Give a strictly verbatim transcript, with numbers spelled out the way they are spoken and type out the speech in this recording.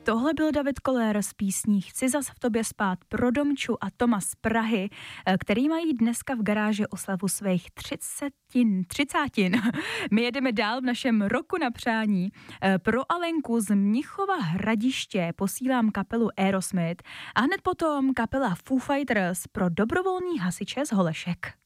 Tohle byl David Koller z písní Chci zas v tobě spát pro Domču a Toma z Prahy, který mají dneska v garáži oslavu svých třicetin, třicátin. My jedeme dál v našem roku na přání. Pro Alenku z Mnichova Hradiště posílám kapelu Aerosmith a hned potom kapela Foo Fighters pro dobrovolní hasiče z Holešek.